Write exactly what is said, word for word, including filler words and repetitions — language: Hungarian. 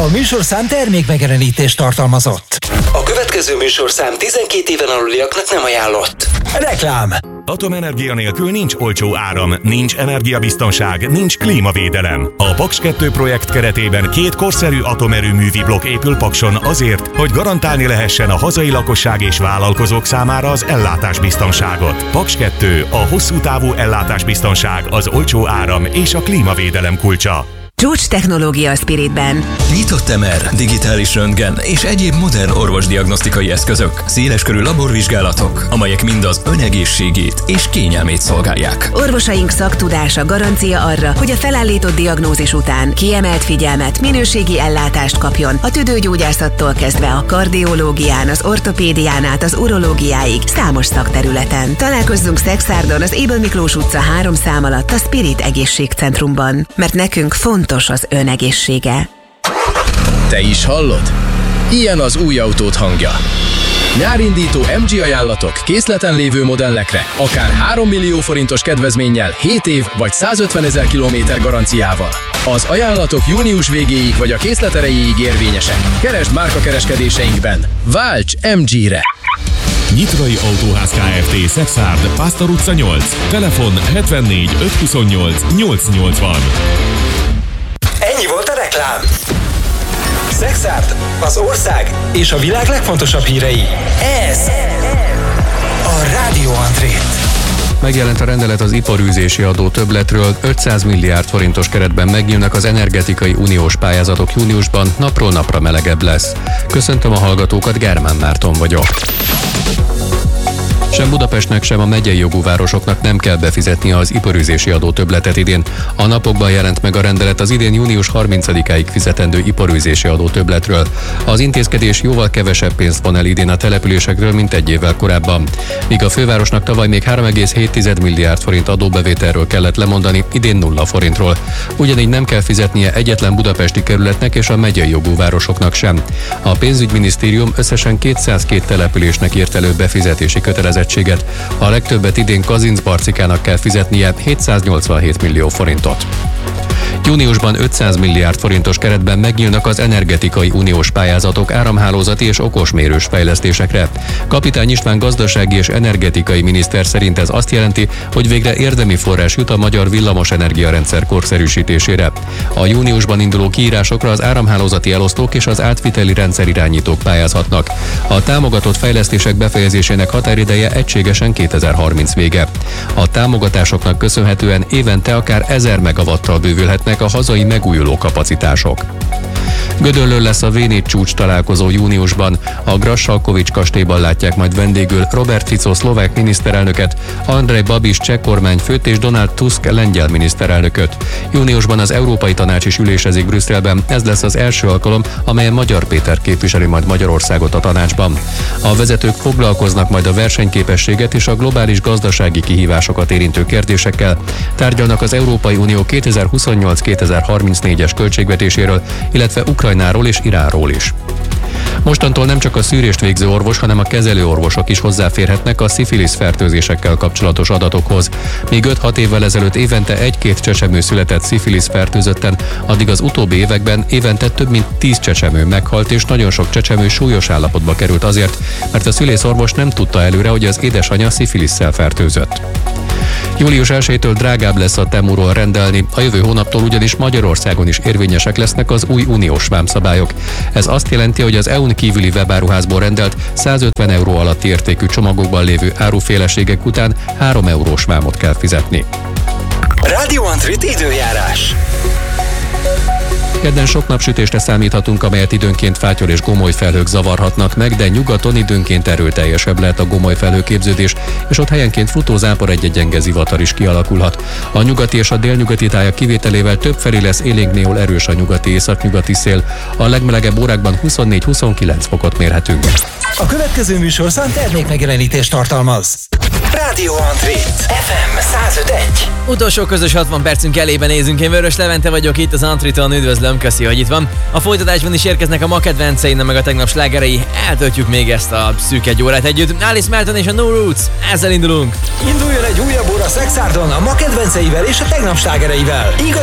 A műsorszám termék megjelenítést tartalmazott. A következő műsorszám tizenkét éven aluliaknak nem ajánlott. Reklám. Atomenergia nélkül nincs olcsó áram, nincs energiabiztonság, nincs klímavédelem. A Paks kettő projekt keretében két korszerű atomerőművi blokk épül Pakson azért, hogy garantálni lehessen a hazai lakosság és vállalkozók számára az ellátásbiztonságot. Paks kettő, a hosszú távú ellátásbiztonság, az olcsó áram és a klímavédelem kulcsa. Csúcs technológia a Spiritben. Nyitott em er, digitális röntgen és egyéb modern orvosdiagnosztikai eszközök, széleskörű laborvizsgálatok, amelyek mind az önegészségét és kényelmét szolgálják. Orvosaink szaktudása garancia arra, hogy a felállított diagnózis után kiemelt figyelmet, minőségi ellátást kapjon a tüdőgyógyászattól kezdve a kardiológián, az ortopédián át az urológiáig számos szakterületen. Találkozzunk Szexárdon az Ébel Miklós utca három szám alatt a Spirit Egészségcentrumban, mert nekünk fontos az önegészsége. Te is hallod? Ilyen az új autód hangja. Nyárindító em gé ajánlatok készleten lévő modellekre, akár három millió forintos kedvezménnyel, hét év vagy százötvenezer kilométer garanciával. Az ajánlatok június végéig vagy a készlet erejéig érvényesek. Keresd márkakereskedéseinkben. Válts em gére! Nyitrai Autóház Kft. Szexárd, Pásztor utca nyolc. Telefon hetvennégy ötszázhuszonnyolc nyolcszáznyolcvan. Ennyi volt a reklám. Szexárd, az ország és a világ legfontosabb hírei. Ez a Rádió Antrét. Megjelent a rendelet az iparűzési adó többletről, ötszáz milliárd forintos keretben megnyílnak az energetikai uniós pályázatok júniusban, napról napra melegebb lesz. Köszöntöm a hallgatókat, Germán Márton vagyok. Sem Budapestnek, sem a megyei jogú városoknak nem kell befizetnie az iparűzési adó többletet idén. A napokban jelent meg a rendelet az idén június harmincadikáig fizetendő iparűzési adó többletről. Az intézkedés jóval kevesebb pénzt von el idén a településekről, mint egy évvel korábban. Míg a fővárosnak tavaly még három egész hét milliárd forint adóbevételről kellett lemondani, idén nulla forintról. Ugyanígy nem kell fizetnie egyetlen budapesti kerületnek és a megyei jogú városoknak sem. A pénzügyminisztérium összesen kétszázkettő településnek írt elő befizetési kötelezettséget. A legtöbbet idén Kazincbarcikának kell fizetnie, hétszáznyolcvanhét millió forintot. Júniusban ötszáz milliárd forintos keretben megnyílnak az energetikai uniós pályázatok áramhálózati és okosmérős fejlesztésekre. Kapitány István gazdasági és energetikai miniszter szerint ez azt jelenti, hogy végre érdemi forrás jut a magyar villamosenergia rendszer korszerűsítésére. A júniusban induló kiírásokra az áramhálózati elosztók és az átviteli rendszerirányítók pályázhatnak. A támogatott fejlesztések befejezésének határideje egységesen kétezer-harminc vége. A támogatásoknak köszönhetően évente akár ezer megawattal bővülhetnek a hazai megújuló kapacitások. Gödöllőn lesz a vé négy csúcs találkozó júniusban. A Grassalkovics kastélyban látják majd vendégül Robert Fico szlovák miniszterelnöket, Andrej Babiš cseh kormányfőt és Donald Tusk lengyel miniszterelnököt. Júniusban az Európai Tanács is ülésezik Brüsszelben, ez lesz az első alkalom, amelyen Magyar Péter képviseli majd Magyarországot a tanácsban. A vezetők foglalkoznak majd a versenyképességet és a globális gazdasági kihívásokat érintő kérdésekkel, tárgyalnak az Európai Unió kétezer-huszonnyolc kétezer-harmincnégyes költségvetéséről, illetve Ukrajnáról és Iránról is. Mostantól nem csak a szűrést végző orvos, hanem a kezelőorvosok is hozzáférhetnek a szifilisz fertőzésekkel kapcsolatos adatokhoz. Míg öt-hat évvel ezelőtt évente egy-két csecsemő született szifilisz fertőzötten, addig az utóbbi években évente több mint tíz csecsemő meghalt, és nagyon sok csecsemő súlyos állapotba került azért, mert a szülészorvos nem tudta előre, hogy az édesanyja szifilisszel fertőzött. július elsejétől drágább lesz a Temuról rendelni, a jövő hónaptól ugyanis Magyarországon is érvényesek lesznek az új uniós vámszabályok. Ez azt jelenti, hogy az é u-n kívüli webáruházból rendelt százötven euró alatti értékű csomagokban lévő áruféleségek után három eurós vámot kell fizetni. Rádió Antrét időjárás. Kedden sok napsütésre számíthatunk, amelyet időnként fátyor és gomoly felhők zavarhatnak meg, de nyugaton időnként erőteljesebb lehet a gomoly felhőképződés, és ott helyenként futózápor, egy-egy gyenge zivatar is kialakulhat. A nyugati és a délnyugati tájak kivételével többfelé lesz élénk, néhol erős a nyugati északnyugati szél. A legmelegebb órákban huszonnégy-huszonkilenc fokot mérhetünk. A következő műsorszám termék megjelenítést tartalmaz. Rádió Antrét ef em száz öt egy. Utolsó közös hatvan percünk elében nézünk. Én Vörös Levente vagyok itt az Antriton, üdvözlöm, köszi, hogy itt van. A folytatásban is érkeznek a ma kedvenceim, meg a tegnap slágerei. Eltöltjük még ezt a szűk egy órát együtt. Alice Melton és a No Roots, ezzel indulunk. Induljon egy újabb óra Szexárdon a ma kedvenceivel és a tegnap slágereivel. Igaz